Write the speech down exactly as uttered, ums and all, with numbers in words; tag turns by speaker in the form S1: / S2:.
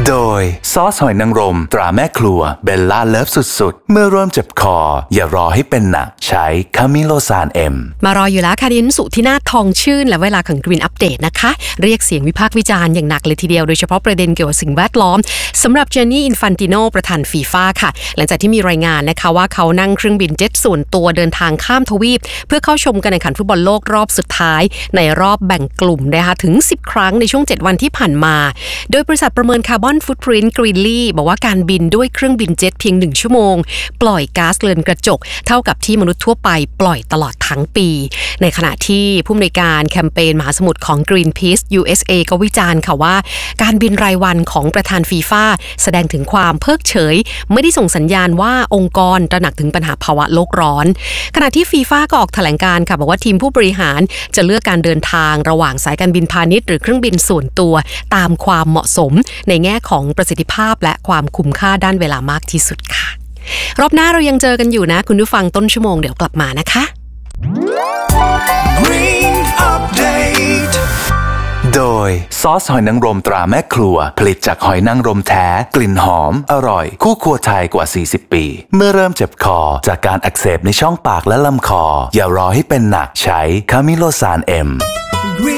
S1: โดยซอสหอยนางรมตราแม่ครัวเบลล่าเลิฟสุดๆเมื่อเริ่มเจ็บคออย่ารอให้เป็นหนักใช้คามิโลซานเอ็ม
S2: มารออยู่แล้วค่ะดินสุที่นาทองชื่นและเวลาของ Green Update นะคะเรียกเสียงวิพากษ์วิจารณ์อย่างหนักเลยทีเดียวโดยเฉพาะประเด็นเกี่ยวกับสิ่งแวดล้อมสำหรับเจนนี่อินฟันติโนประธานฟีฟ่าค่ะหลังจากที่มีรายงานนะคะว่าเขานั่งเครื่องบินเจ็ตส่วนตัวเดินทางข้ามทวีปเพื่อเข้าชมการแข่งขันฟุตบอลโลกรอบสุดท้ายในรอบแบ่งกลุ่มนะคะถึงสิบครั้งในช่วงเจ็ดวันที่ผ่านมาโดยบริษัทประเมินคาร์บอนฟุตพริ้นท์ Greenly บอกว่าการบินด้วยเครื่องบินเจ็ตเพียงหนึ่งชั่วโมงปล่อยก๊าซเรือนกระจกเท่ากับที่มนุษย์ทั่วไปปล่อยตลอดทั้งปีในขณะที่ผู้อำนวยการแคมเปญมหาสมุทรของ Greenpeace ยู เอส เอ ก็วิจารณ์ค่ะว่าการบินรายวันของประธานฟีฟ่าแสดงถึงความเพิกเฉยไม่ได้ส่งสัญญาณว่าองค์กรตระหนักถึงปัญหาภาวะโลกร้อนขณะที่ฟีฟ่าก็ออกแถลงการณ์ค่ะบอกว่าทีมผู้บริหารจะเลือกการเดินทางระหว่างสายการบินพาณิชย์หรือเครื่องบินส่วนตัวตามความเหมาะสมในแง่ของประสิทธิภาพและความคุ้มค่าด้านเวลามากที่สุดค่ะรอบหน้าเรายังเจอกันอยู่นะคุณผู้ฟังต้นชั่วโมงเดี๋ยวกลับมานะคะ
S1: Green Update โดยซอสหอยนางรมตราแม่ครัวผลิตจากหอยนางรมแท้กลิ่นหอมอร่อยคู่ครัวไทยกว่าสี่สิบปีเมื่อเริ่มเจ็บคอจากการอักเสบในช่องปากและลำคออย่ารอให้เป็นหนักใช้คามิโลซานเอ็ม